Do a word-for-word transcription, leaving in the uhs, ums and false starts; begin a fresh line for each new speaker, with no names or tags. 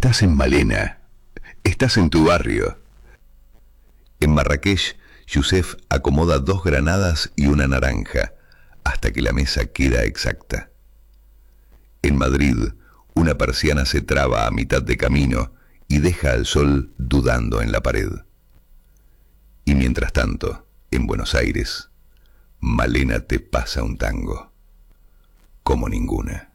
estás en Malena, estás en tu barrio.
En Marrakech, Yusef acomoda dos granadas y una naranja, hasta que la mesa queda exacta. En Madrid, una persiana se traba a mitad de camino y deja al sol dudando en la pared. Y mientras tanto, en Buenos Aires, Malena te pasa un tango, como ninguna.